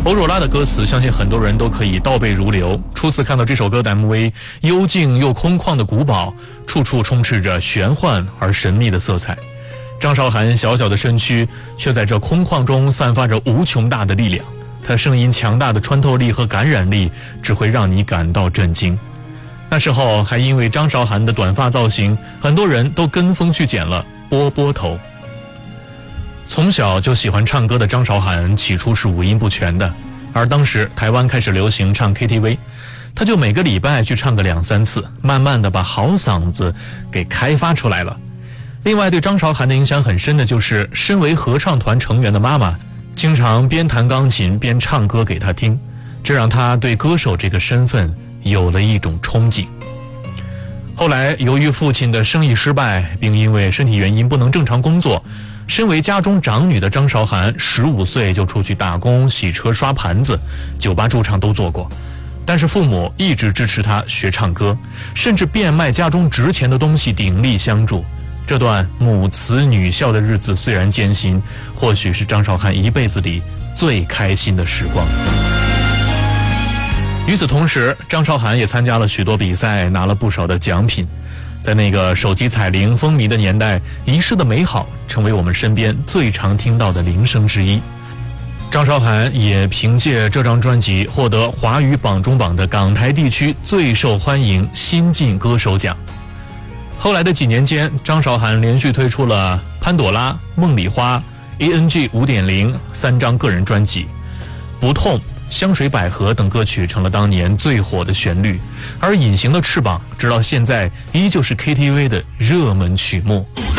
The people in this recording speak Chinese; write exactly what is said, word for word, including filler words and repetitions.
欧若拉的歌词，相信很多人都可以倒背如流。初次看到这首歌的 M V， 幽静又空旷的古堡，处处充斥着玄幻而神秘的色彩。张韶涵小小的身躯，却在这空旷中散发着无穷大的力量。她声音强大的穿透力和感染力，只会让你感到震惊。那时候还因为张韶涵的短发造型，很多人都跟风去剪了波波头。从小就喜欢唱歌的张韶涵，起初是五音不全的，而当时台湾开始流行唱 K T V， 她就每个礼拜去唱个两三次，慢慢的把好嗓子给开发出来了。另外对张韶涵的影响很深的就是身为合唱团成员的妈妈经常边弹钢琴边唱歌给她听，这让她对歌手这个身份有了一种憧憬。后来由于父亲的生意失败，并因为身体原因不能正常工作，身为家中长女的张韶涵十五岁就出去打工，洗车刷盘子，酒吧驻唱都做过。但是父母一直支持她学唱歌，甚至变卖家中值钱的东西鼎力相助。这段母慈女孝的日子虽然艰辛，或许是张韶涵一辈子里最开心的时光。与此同时，张韶涵也参加了许多比赛，拿了不少的奖品。在那个手机彩铃风靡的年代，遗失的美好成为我们身边最常听到的铃声之一。张韶涵也凭借这张专辑获得华语榜中榜的港台地区最受欢迎新晋歌手奖。后来的几年间，张韶涵连续推出了《潘朵拉》、《梦里花》、A N G 五点零 三张个人专辑，《不痛》、《香水百合》等歌曲成了当年最火的旋律，而《隐形的翅膀》直到现在依旧是 K T V 的热门曲目。